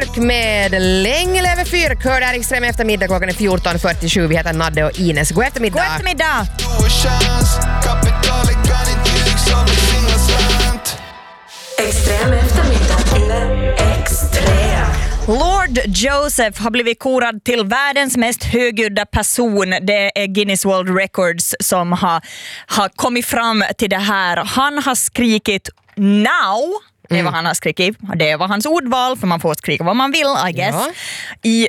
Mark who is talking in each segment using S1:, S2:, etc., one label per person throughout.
S1: Björk med Länge lever fyrk. Hör där extrem eftermiddag, klockan är 14.47. Vi heter Nadde och Ines. God eftermiddag.
S2: God eftermiddag.
S3: Extrem eftermiddag eller extrem.
S2: Lord Joseph har blivit korad till världens mest högljudda person. Det är Guinness World Records som har kommit fram till det här. Han har skrikit now. Det är vad han har skrikit. Det var hans ordval, för man får skrika vad man vill, I guess. Ja. I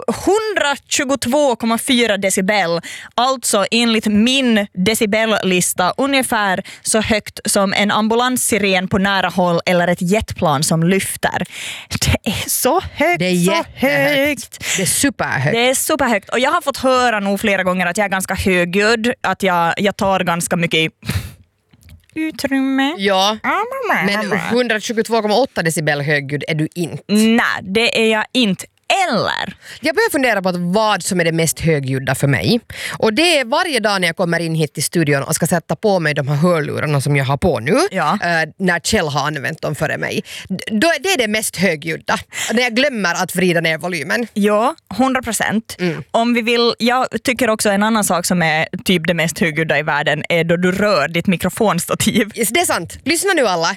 S2: 122,4 decibel. Alltså enligt min decibellista ungefär så högt som en ambulanssiren på nära håll eller ett jetplan som lyfter. Det är så högt.
S1: Det är jättehögt. Det är superhögt.
S2: Det är superhögt. Och jag har fått höra nog flera gånger att jag är ganska högljudd. Att jag tar ganska mycket utrymme.
S1: Ja, men 122,8 decibel högljudd är du inte.
S2: Nej, det är jag inte. Eller?
S1: Jag börjar fundera på vad som är det mest högljudda för mig. Och det är varje dag när jag kommer in hit till studion och ska sätta på mig de här hörlurarna som jag har på nu. Ja. När Kjell har använt dem före mig. Då är det mest högljudda. När jag glömmer att vrida ner volymen.
S2: Ja, 100%. Om vi vill, jag tycker också en annan sak som är typ det mest högljudda i världen är då du rör ditt mikrofonstativ.
S1: Yes, det är sant. Lyssna nu alla.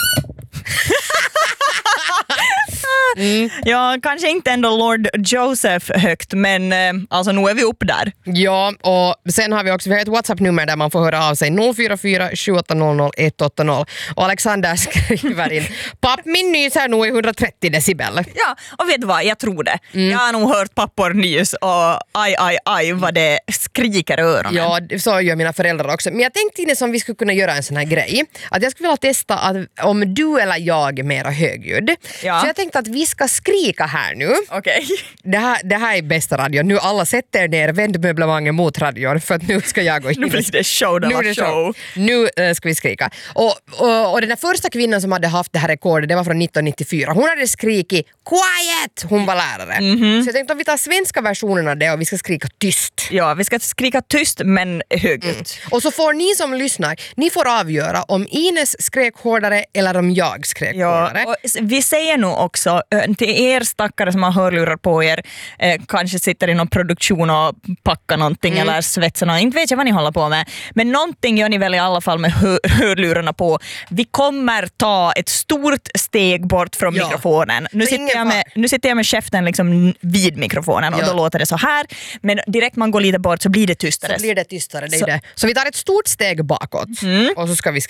S2: Ja, kanske inte ändå Lord Joseph högt, men alltså nu är vi upp där.
S1: Ja, och sen har vi också ett WhatsApp-nummer där man får höra av sig 044 7800 180. Och Alexander skriver in: papp, min nys här nu är 130 decibel.
S2: Ja, och vet du vad, jag tror det. Jag har nog hört pappor nys och aj vad det skriker i öronen.
S1: Ja, så gör mina föräldrar också. Men jag tänkte Ines om vi skulle kunna göra en sån här grej. Att jag skulle vilja testa att om du eller jag är mera högljudd. Ja. Så jag tänkte att vi ska skrika här nu.
S2: Okej.
S1: Det här är bästa radion. Nu alla sätter ner, vänd möblemangen mot radion för att nu ska jag gå in.
S2: Nu blir det show.
S1: Nu ska vi skrika. Och den där första kvinnan som hade haft det här rekordet, det var från 1994. Hon hade skrikit quiet. Hon var lärare. Så jag tänkte om vi tar svenska versionen av det och vi ska skrika tyst.
S2: Ja, vi ska skrika tyst men högt.
S1: Och så får ni som lyssnar, ni får avgöra om Ines skrek hårdare eller om jag skrek hårdare.
S2: Och vi säger nog också till er stackare som har hörlurar på er, kanske sitter i någon produktion och packar någonting eller svetsar, inte vet jag vad ni håller på med, men någonting gör ni väl i alla fall med hörlurarna på. Vi kommer ta ett stort steg bort från mikrofonen. Nu sitter jag med käften liksom vid mikrofonen och då låter det så här, men direkt man går lite bort så blir det tystare.
S1: Så vi tar ett stort steg bakåt och så ska vi